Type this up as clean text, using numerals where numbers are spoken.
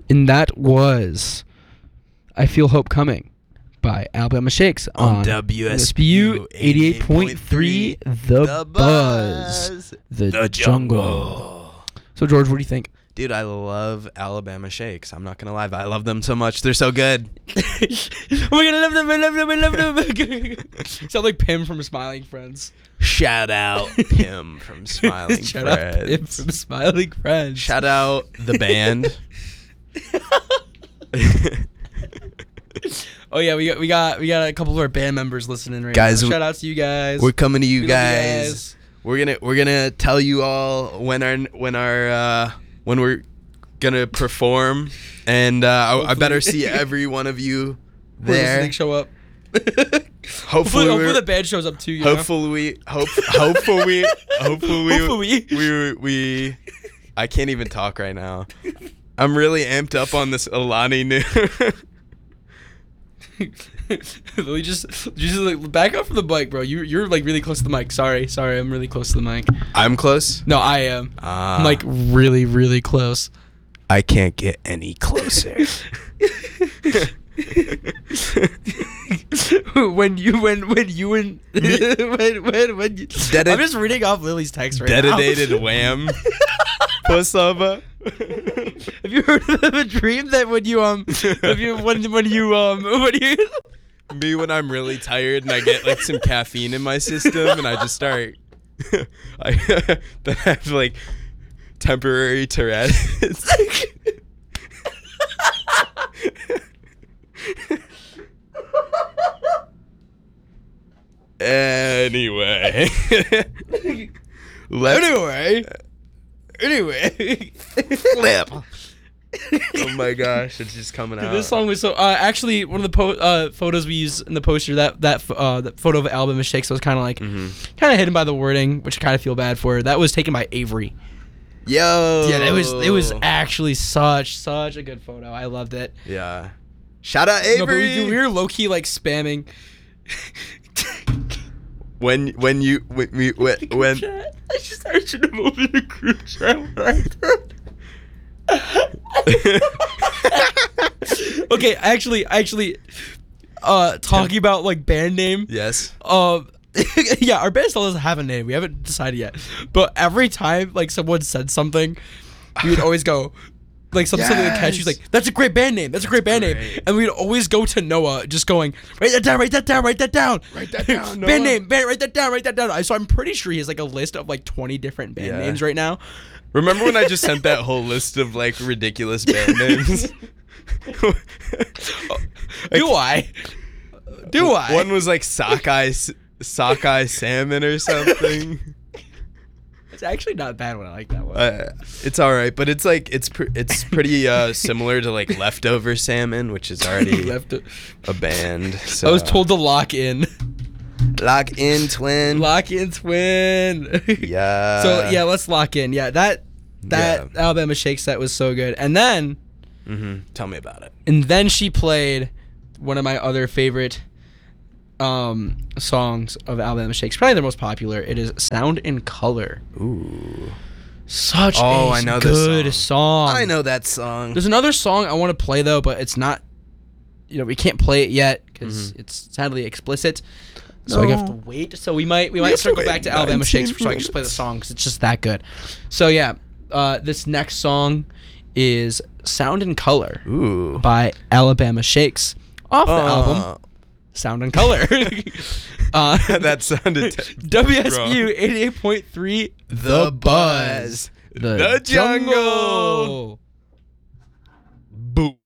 And that was I Feel Hope Coming by Alabama Shakes on WSBU 88.3 The Buzz, the jungle. So, George, what do you think? Dude, I love Alabama Shakes. I'm not going to lie. I love them so much. They're so good. Oh my God, I love them. I love them. I love them. Sound like Pim from Smiling Friends. Shout out Pim from Smiling Friends. Shout out Pim from Smiling Friends. Shout out the band. Oh yeah, we got a couple of our band members listening right guys, now. Shout out to you guys. We're coming to you We love guys. We're gonna tell you all when we're gonna perform, and I better see every one of you there. When show up. Hopefully the band shows up too. Hopefully, we I can't even talk right now. I'm really amped up on this Alani Nu. Lily, just like, back up from the mic, bro. You're like really close to the mic. Sorry, I'm really close to the mic. I'm close? No, I am. I'm like really, really close. I can't get any closer. when you I'm just reading off Lily's text right now. Dedicated Wham. Pussover. Have you heard of the dream that when when I'm really tired and I get like some caffeine in my system and I just start then I have like temporary Tourette's. Anyway. Flip. Oh my gosh, it's just coming out. This song was so actually one of the photos we used in the poster, that photo of Alabama Shakes was kind of like kind of hidden by the wording, which I kind of feel bad for. That was taken by Avery. Yo. Yeah, it was actually such a good photo. I loved it. Yeah. Shout out Avery. No, but we were low key like spamming. when I should have opened the group chat. Okay, actually, talking about like band name. Yes. Yeah, our band still doesn't have a name. We haven't decided yet. But every time like someone said something, we would always go like something like catchy. She's like, "That's a great band name. That's a great band name." And we'd always go to Noah, just going, "Write that down. Write that down. Write that down. Write that down. Noah. Band name. Write that down. Write that down." So I'm pretty sure he has like a list of like 20 different band names right now. Remember when I just sent that whole list of like ridiculous band names? Do I? One was like Sockeye Salmon or something. It's actually not a bad one. I like that one. It's all right, but it's like it's pretty similar to like Leftover Salmon, which is already a band. So. I was told to lock in. Lock in, twin. Lock in, twin. Yeah. So yeah, let's lock in. Yeah, that Alabama Shake set was so good. And then, tell me about it. And then she played one of my other favorite songs of Alabama Shakes, probably their most popular. It is Sound and Color. Ooh. Such I know good this song. I know that song. There's another song I want to play though, but it's not, we can't play it yet because it's sadly explicit. So I have to wait. So we might circle back to Alabama Shakes so I can just play the song because it's just that good. So yeah, this next song is Sound and Color by Alabama Shakes off the album Sound and Color. That sounded WSBU 88.3 The Buzz, the jungle. Boom.